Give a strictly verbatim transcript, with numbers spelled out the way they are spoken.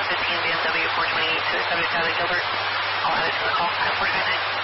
fifteen B M W four twenty-eight to the subject out of Gilbert. I'll add it to the call. five four five nine.